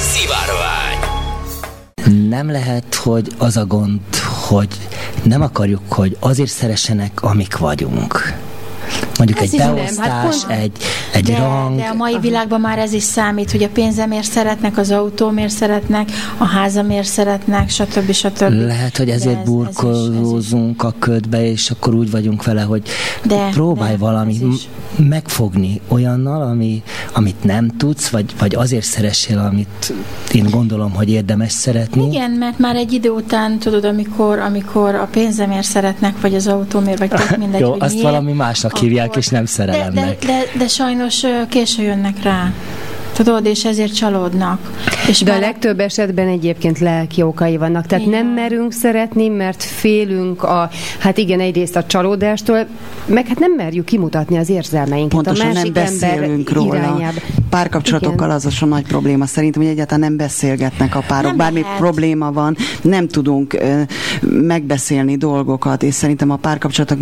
Szivárvány. Nem lehet, hogy az a gond, hogy nem akarjuk, hogy azért szeressenek, amik vagyunk. Mondjuk ez egy beosztás, egy rang. De a mai világban már ez is számít, hogy a pénzemért szeretnek, az autómért szeretnek, a házamért szeretnek, stb. Lehet, hogy ezért burkolózunk a ködbe, és akkor úgy vagyunk vele, hogy próbálj valami megfogni olyannal, amit nem tudsz, vagy azért szeressél, amit én gondolom, hogy érdemes szeretni. Igen, mert már egy idő után, tudod, amikor a pénzemért szeretnek, vagy az autómért, vagy tök mindegy, jó, hogy azt miért, valami másnak hívják, és nem szerelemnek. De sajnos késő jönnek rá. Tudod, és ezért csalódnak. De a legtöbb esetben egyébként lelki okai vannak. Tehát nem merünk szeretni, mert félünk egyrészt a csalódástól, meg hát nem merjük kimutatni az érzelmeinket. Pontosan, a másik nem beszélünk róla. Irányába. Párkapcsolatokkal az a nagy probléma szerintem, hogy egyáltalán nem beszélgetnek a párok. Bármi probléma van, nem tudunk megbeszélni dolgokat, és szerintem a párkapcsolatok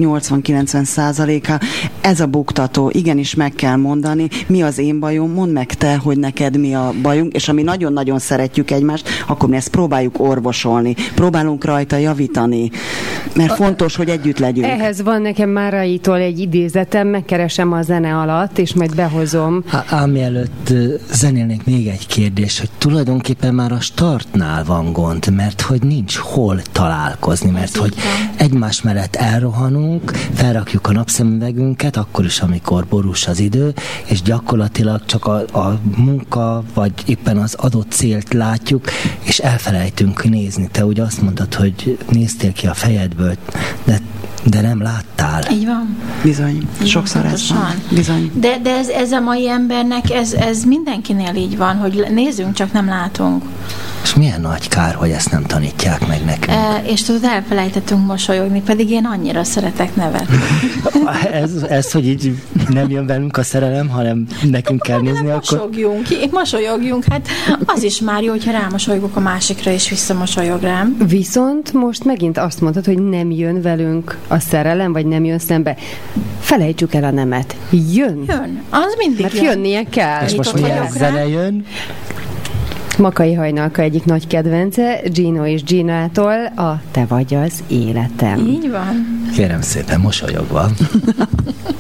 80-90%-a ez a buktató. Igenis meg kell mondani, mi az én bajom, mondd meg te, hogy neked mi a bajunk, és ami nagyon-nagyon szeretjük egymást, akkor mi ezt próbáljuk orvosolni, próbálunk rajta javítani, mert fontos, hogy együtt legyünk. Ehhez van nekem Máraitól egy idézetem, megkeresem a zene alatt, és majd behozom. Mielőtt zenélnék, még egy kérdés, hogy tulajdonképpen már a startnál van gond, mert hogy nincs hol találkozni, mert hogy egymás mellett elrohanunk, felrakjuk a napszemüvegünket, akkor is, amikor borús az idő, és gyakorlatilag csak a munka, vagy éppen az adott célt látjuk, és elfelejtünk nézni. Te ugye azt mondtad, hogy néztél ki a fejedből, de nem láttál. Így van. Bizony. Sokszor ez van. Bizony. De ez a mai embernek, ez mindenkinél így van, hogy nézzünk, csak nem látunk. És milyen nagy kár, hogy ezt nem tanítják meg nekünk. És tudod, elfelejtettünk mosolyogni, pedig én annyira szeretek nevetni. ez, hogy így nem jön velünk a szerelem, hanem nekünk kell nézni, akkor... Mosolyogjunk, hát az is már jó, hogyha rámosolygok a másikra, és visszamosolyog rám. Viszont most megint azt mondtad, hogy nem jön velünk a szerelem, vagy nem jön szembe. Felejtsük el a nemet. Jön, az mindig mert jönnie kell. És most milyen zene jön? Makai Hajnalka egyik nagy kedvence, Gino és Ginától, a Te vagy az életem. Így van. Kérem szépen, mosolyogva.